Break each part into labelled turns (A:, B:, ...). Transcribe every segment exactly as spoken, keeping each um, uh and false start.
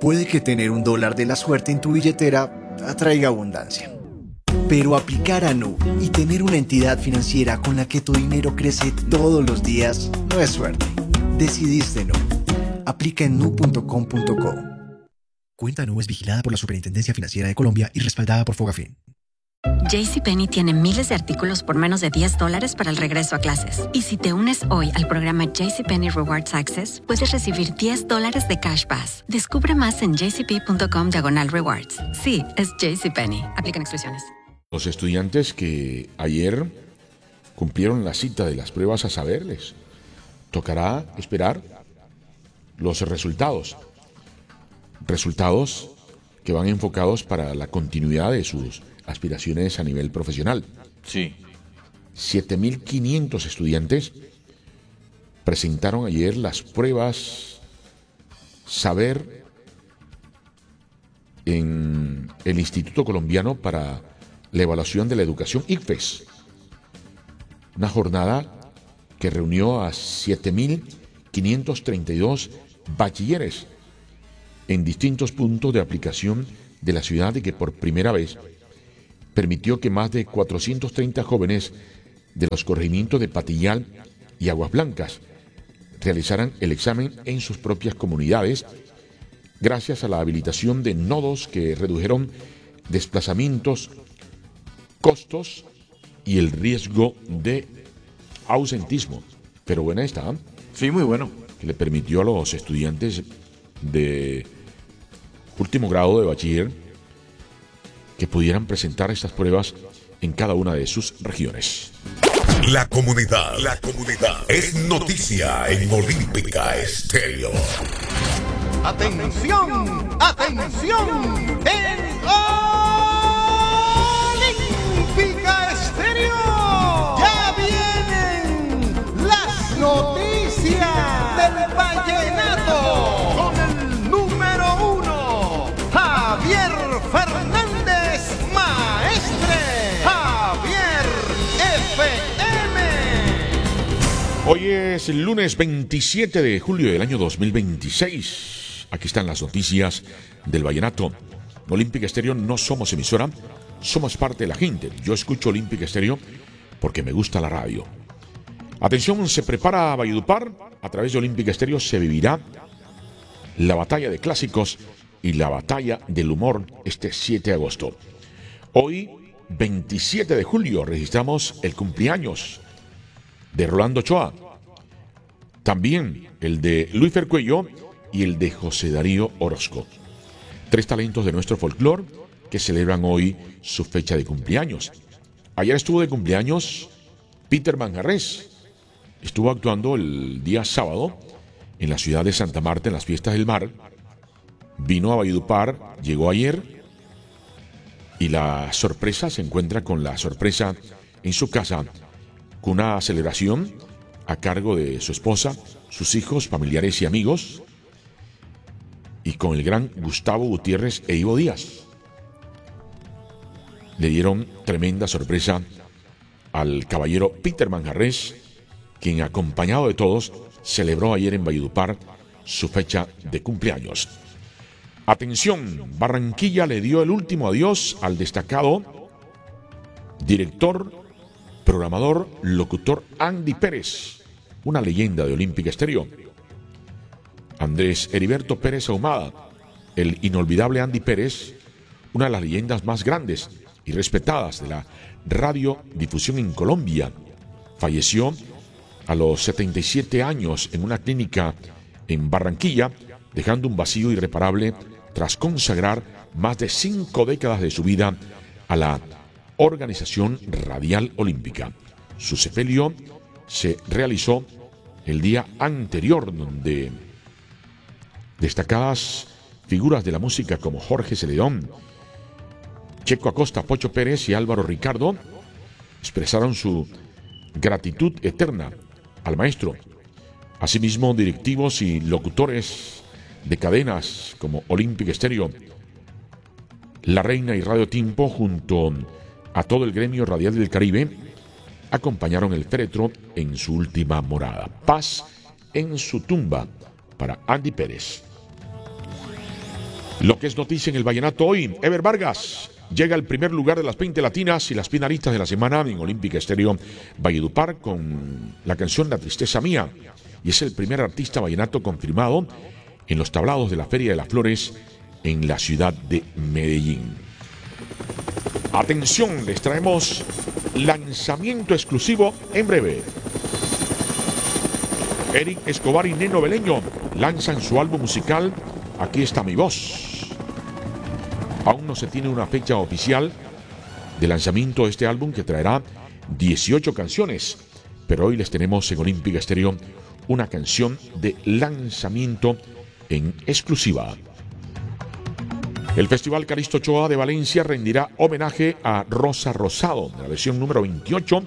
A: Puede que tener un dólar de la suerte en tu billetera atraiga abundancia. Pero aplicar a Nu y tener una entidad financiera con la que tu dinero crece todos los días no es suerte. Decidiste Nu. Aplica en nu punto com punto co.
B: Cuenta Nu es vigilada por la Superintendencia Financiera de Colombia y respaldada por Fogafín.
C: JCPenney tiene miles de artículos por menos de diez dólares para el regreso a clases. Y si te unes hoy al programa JCPenney Rewards Access, puedes recibir diez dólares de Cash Pass. Descubre más en jcp.com diagonal rewards. Sí, es JCPenney. Aplican exclusiones.
D: Los estudiantes que ayer cumplieron la cita de las pruebas a saber, les tocará esperar los resultados. Resultados que van enfocados para la continuidad de sus aspiraciones a nivel profesional.
E: Sí.
D: siete mil quinientos estudiantes presentaron ayer las pruebas saber en el Instituto Colombiano para la Evaluación de la Educación, I C F E S. Una jornada que reunió a siete mil quinientos treinta y dos bachilleres en distintos puntos de aplicación de la ciudad y que por primera vez permitió que más de cuatrocientos treinta jóvenes de los corregimientos de Patillal y Aguas Blancas realizaran el examen en sus propias comunidades gracias a la habilitación de nodos que redujeron desplazamientos, costos y el riesgo de ausentismo. Pero buena esta, ¿eh?
E: Sí, muy bueno.
D: Que le permitió a los estudiantes de último grado de bachiller que pudieran presentar estas pruebas en cada una de sus regiones.
F: La comunidad, la comunidad es noticia en Olímpica Estéreo.
G: ¡Atención! ¡Atención! ¡En Olímpica Estéreo! ¡Ya vienen las noticias del vallenato! Con el número uno, Javier Fernández. Javier F M.
D: Hoy es el lunes veintisiete de julio del año dos mil veintiséis. Aquí están las noticias del vallenato. En Olímpica Estéreo no somos emisora, somos parte de la gente. Yo escucho Olímpica Estéreo porque me gusta la radio. Atención, se prepara Valledupar. A través de Olímpica Estéreo se vivirá la batalla de clásicos y la batalla del humor este siete de agosto. Hoy, veintisiete de julio, registramos el cumpleaños de Rolando Ochoa, también el de Luis Fercuello y el de José Darío Orozco. Tres talentos de nuestro folclore que celebran hoy su fecha de cumpleaños. Ayer estuvo de cumpleaños Peter Manjarrés. Estuvo actuando el día sábado en la ciudad de Santa Marta en las Fiestas del Mar. Vino a Valledupar, llegó ayer. Y la sorpresa se encuentra con la sorpresa en su casa, con una celebración a cargo de su esposa, sus hijos, familiares y amigos, y con el gran Gustavo Gutiérrez e Ivo Díaz. Le dieron tremenda sorpresa al caballero Peter Manjarrés, quien acompañado de todos celebró ayer en Valledupar su fecha de cumpleaños. Atención, Barranquilla le dio el último adiós al destacado director, programador, locutor Andy Pérez, una leyenda de Olímpica Estéreo. Andrés Heriberto Pérez Ahumada, el inolvidable Andy Pérez, una de las leyendas más grandes y respetadas de la radiodifusión en Colombia, falleció a los setenta y siete años en una clínica en Barranquilla, dejando un vacío irreparable tras consagrar más de cinco décadas de su vida a la Organización Radial Olímpica. Su sepelio se realizó el día anterior, donde destacadas figuras de la música como Jorge Celedón, Checo Acosta, Pocho Pérez y Álvaro Ricardo expresaron su gratitud eterna al maestro. Asimismo, directivos y locutores de cadenas como Olímpica Estéreo, La Reina y Radio Tiempo, junto a todo el gremio radial del Caribe, acompañaron el féretro en su última morada. Paz en su tumba para Andy Pérez. Lo que es noticia en el vallenato hoy, Ever Vargas llega al primer lugar de las veinte latinas y las finalistas de la semana en Olímpica Estéreo Valledupar con la canción La Tristeza Mía. Y es el primer artista vallenato confirmado en los tablados de la Feria de las Flores en la ciudad de Medellín. Atención, les traemos lanzamiento exclusivo en breve. Eric Escobar y Neno Beleño lanzan su álbum musical Aquí está mi voz. Aún no se tiene una fecha oficial de lanzamiento de este álbum que traerá dieciocho canciones, pero hoy les tenemos en Olímpica Estéreo una canción de lanzamiento en exclusiva. El Festival Calixto Ochoa de Valencia rendirá homenaje a Rosa Rosado, la versión número veintiocho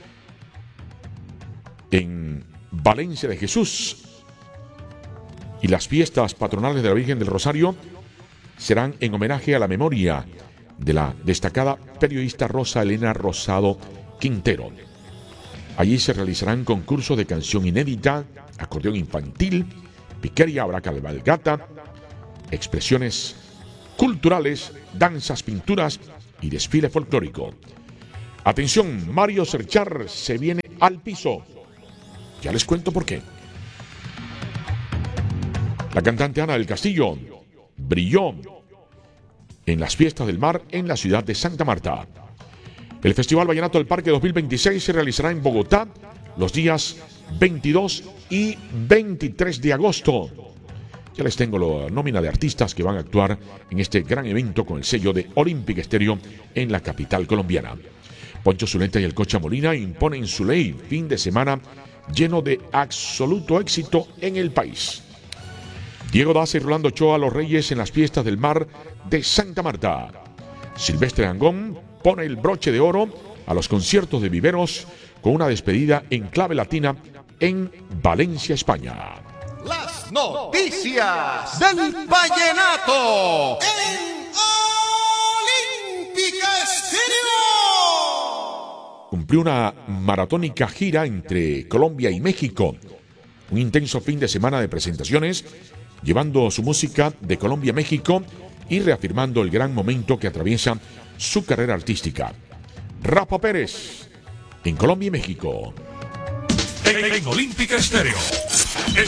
D: en Valencia de Jesús. Y las fiestas patronales de la Virgen del Rosario serán en homenaje a la memoria de la destacada periodista Rosa Elena Rosado Quintero. Allí se realizarán concursos de canción inédita, acordeón infantil, piquería, habrá cabalgata, expresiones culturales, danzas, pinturas y desfile folclórico. Atención, Mario Serchar se viene al piso. Ya les cuento por qué. La cantante Ana del Castillo brilló en las fiestas del mar en la ciudad de Santa Marta. El Festival Vallenato del Parque dos mil veintiséis se realizará en Bogotá los días veintidós y veintitrés de agosto. Ya les tengo la nómina de artistas que van a actuar en este gran evento con el sello de Olímpica Estéreo en la capital colombiana. Poncho Zuleta y el Cocha Molina imponen su ley, fin de semana lleno de absoluto éxito en el país. Diego Daza y Rolando Ochoa, los Reyes en las fiestas del mar de Santa Marta. Silvestre Dangond pone el broche de oro a los conciertos de Viveros con una despedida en clave latina en Valencia, España.
G: Las noticias del vallenato en Olímpica Estéreo.
D: Cumplió una maratónica gira entre Colombia y México. Un intenso fin de semana de presentaciones, llevando su música de Colombia a México y reafirmando el gran momento que atraviesa su carrera artística. Rafa Pérez, en Colombia y México.
F: En, en Olímpica Estéreo.